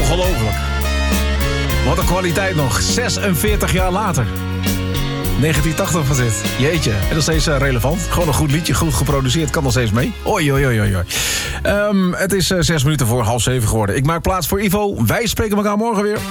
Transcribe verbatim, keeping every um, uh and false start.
Ongelooflijk. Wat een kwaliteit nog. zesenveertig jaar later. negentien tachtig was dit. Jeetje. En nog steeds uh, relevant. Gewoon een goed liedje, goed geproduceerd. Kan nog steeds mee. Oei, oei, oei, oei. Um, het is uh, zes minuten voor half zeven geworden. Ik maak plaats voor Ivo. Wij spreken elkaar morgen weer.